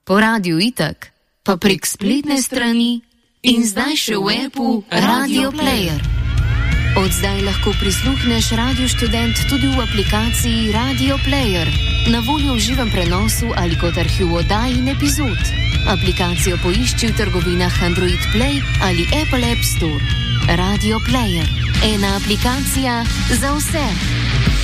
po radiu itak, pa prek spletne strani in zdaj še v appu Radio Player. Od zdaj lahko prisluhneš Radio Študent tudi v aplikaciji Radio Player, na voljo v živem prenosu ali kot arhiv oddaj in epizod. Aplikacijo poišči v trgovinah Android Play ali Apple App Store. Radio Player. Ena aplikacija za vse.